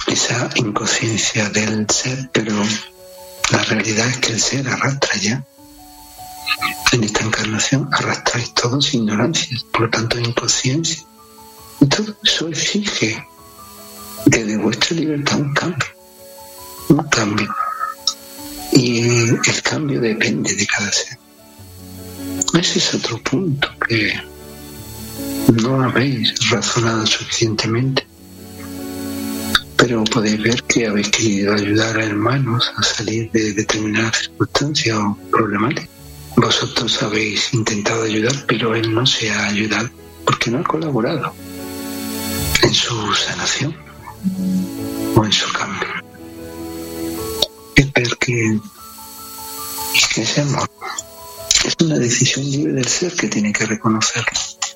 esa inconsciencia del ser, pero la realidad es que el ser arrastra ya. En esta encarnación arrastráis todos ignorancias, por lo tanto inconsciencia. Y todo eso exige desde vuestra libertad un cambio. Y el cambio depende de cada ser. Ese es otro punto que no habéis razonado suficientemente. Pero podéis ver que habéis querido ayudar a hermanos a salir de determinadas circunstancias o problemáticas. Vosotros habéis intentado ayudar, pero él no se ha ayudado porque no ha colaborado en su sanación o en su cambio. Es ver que ese amor es una decisión libre del ser que tiene que reconocerlo.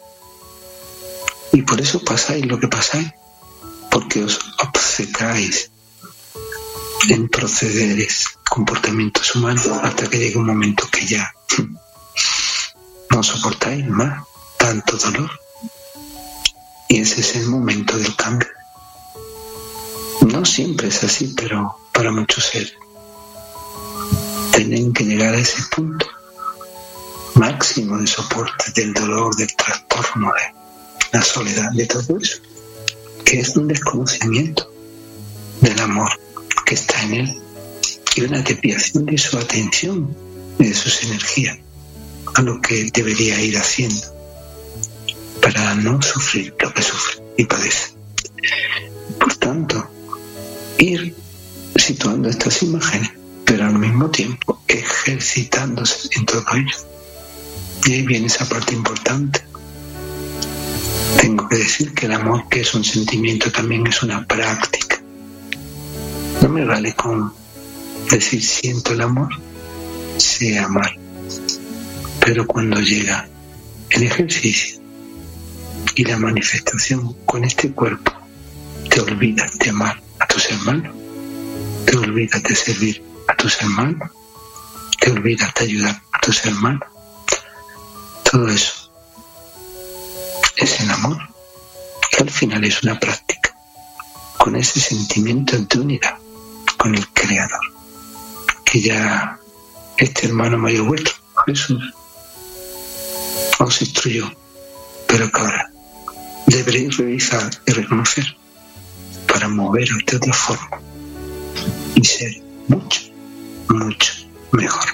Y por eso pasáis lo que pasáis, porque os obcecáis en procederes, comportamientos humanos, hasta que llegue un momento que ya no soportáis más tanto dolor. Y ese es el momento del cambio. No siempre es así, pero para muchos seres tienen que llegar a ese punto máximo de soporte del dolor, del trastorno, de la soledad, de todo eso, que es un desconocimiento del amor que está en él y una desviación de su atención y de sus energías a lo que debería ir haciendo para no sufrir lo que sufre y padece. Por tanto, ir situando estas imágenes, pero al mismo tiempo ejercitándose en todo ello. Y ahí viene esa parte importante. Tengo que decir que el amor, que es un sentimiento, también es una práctica. No me vale con decir siento el amor, sé amar. Pero cuando llega el ejercicio y la manifestación con este cuerpo, te olvidas de amar a tus hermanos, te olvidas de servir a tus hermanos, te olvidas de ayudar a tus hermanos. Todo eso es el amor, que al final es una práctica, con ese sentimiento de unidad con el Creador, que ya este hermano mayor vuestro, Jesús, os instruyó, pero que ahora deberéis revisar y reconocer para moveros de otra forma y ser mucho, mucho mejor.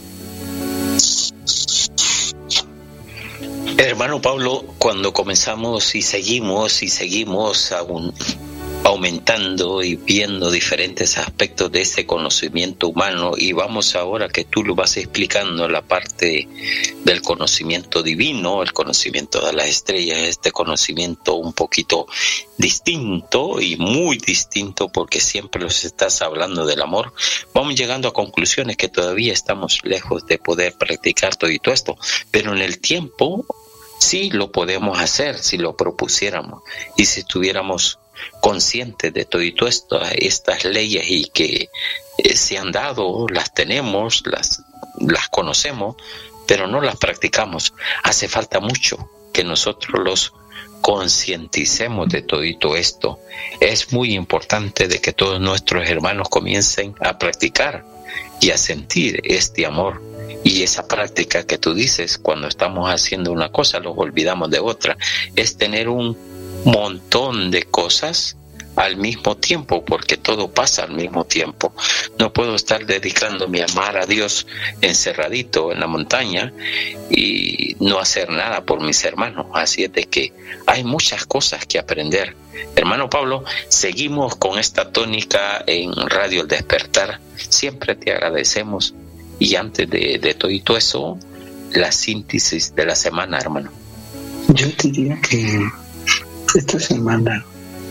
Hermano Pablo, cuando comenzamos y seguimos aún aumentando y viendo diferentes aspectos de ese conocimiento humano, y vamos ahora que tú lo vas explicando la parte del conocimiento divino, el conocimiento de las estrellas, este conocimiento un poquito distinto y muy distinto porque siempre nos estás hablando del amor, vamos llegando a conclusiones que todavía estamos lejos de poder practicar todo esto, pero en el tiempo sí lo podemos hacer si lo propusiéramos y si estuviéramos conscientes de todo esto, estas leyes y que se han dado, las tenemos, las conocemos, pero no las practicamos. Hace falta mucho que nosotros los concienticemos de todo esto. Es muy importante de que todos nuestros hermanos comiencen a practicar y a sentir este amor. Y esa práctica que tú dices, cuando estamos haciendo una cosa, los olvidamos de otra, es tener un montón de cosas al mismo tiempo, porque todo pasa al mismo tiempo. No puedo estar dedicándome a amar a Dios encerradito en la montaña y no hacer nada por mis hermanos. Así es de que hay muchas cosas que aprender. Hermano Pablo, seguimos con esta tónica en Radio El Despertar. Siempre te agradecemos. Y antes de todo eso, la síntesis de la semana, hermano. Yo diría que esta semana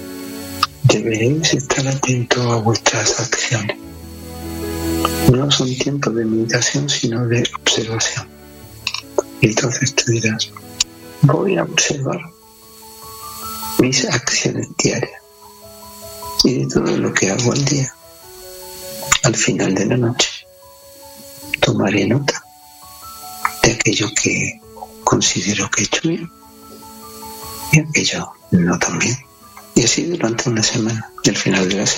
deberéis estar atentos a vuestras acciones. No son tiempos de meditación, sino de observación. Y entonces tú dirás, voy a observar mis acciones diarias y de todo lo que hago al día. Al final de la noche tomaré nota de aquello que considero que he hecho bien y aquello no tan bien. Y así durante una semana, y al final de la semana